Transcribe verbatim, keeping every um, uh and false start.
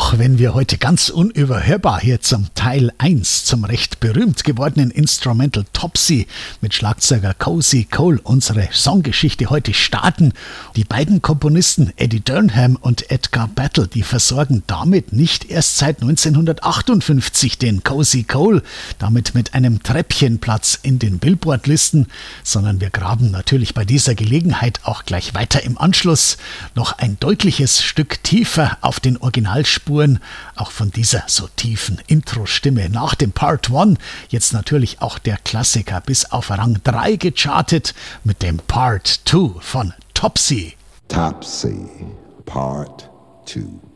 Auch wenn wir heute ganz unüberhörbar hier zum Teil eins, zum recht berühmt gewordenen Instrumental Topsy mit Schlagzeuger Cozy Cole unsere Songgeschichte heute starten. Die beiden Komponisten Eddie Durham und Edgar Battle, die versorgen damit nicht erst seit neunzehnhundertachtundfünfzig den Cozy Cole, damit mit einem Treppchenplatz in den Billboard-Listen, sondern wir graben natürlich bei dieser Gelegenheit auch gleich weiter im Anschluss noch ein deutliches Stück tiefer auf den Originalspuren, auch von dieser so tiefen Intro-Stimme nach dem Part eins, jetzt natürlich auch der Klassiker bis auf Rang drei gechartet mit dem Part zwei von Topsy. Topsy, Part zwei.